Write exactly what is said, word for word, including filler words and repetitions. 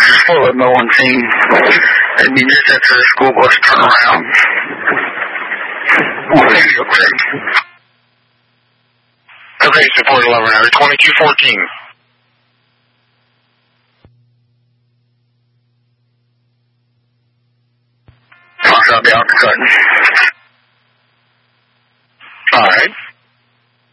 is full of no one seen. It'd be just after the school bus turn around. Okay, support eleven hour, twenty-two fourteen. I'll be out the cutting.